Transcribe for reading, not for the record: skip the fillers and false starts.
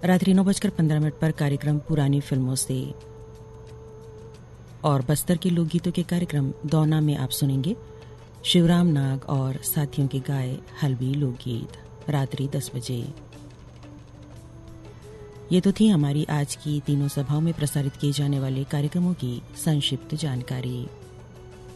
रात्रि 9:15 पर कार्यक्रम पुरानी फिल्मों से और बस्तर के लोकगीतों के कार्यक्रम दौना में आप सुनेंगे शिवराम नाग और साथियों के गाए हलवी लोकगीत रात्रि 10 बजे। ये तो थी हमारी आज की तीनों सभाओं में प्रसारित किए जाने वाले कार्यक्रमों की संक्षिप्त जानकारी।